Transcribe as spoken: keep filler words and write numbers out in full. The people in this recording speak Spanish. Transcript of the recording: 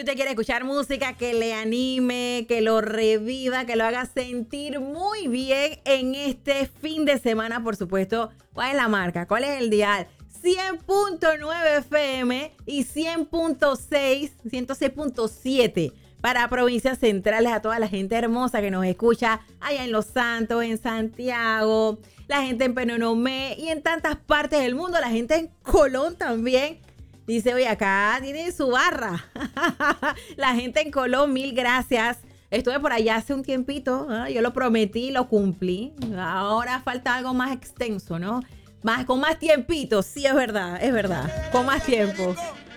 usted quiere escuchar música que le anime, que lo reviva, que lo haga sentir muy bien en este fin de semana, por supuesto, ¿cuál es la marca? ¿Cuál es el dial? cien punto nueve F M y cien punto seis, ciento seis punto siete para provincias centrales, a toda la gente hermosa que nos escucha allá en Los Santos, en Santiago, la gente en Penonomé y en tantas partes del mundo, la gente en Colón también. Dice, oye, acá tiene su barra. La gente en Colón, mil gracias. Estuve por allá hace un tiempito, ¿eh? Yo lo prometí, lo cumplí. Ahora falta algo más extenso, ¿no? Más, con más tiempito, sí, es verdad, es verdad. Con más tiempo.